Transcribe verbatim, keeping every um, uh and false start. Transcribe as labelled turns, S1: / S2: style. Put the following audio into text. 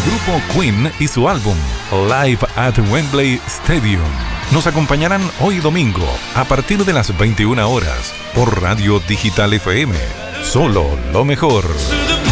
S1: grupo Queen y su álbum Live at Wembley Stadium nos acompañarán hoy domingo a partir de las veintiuna horas por Radio Digital F M. Solo lo mejor.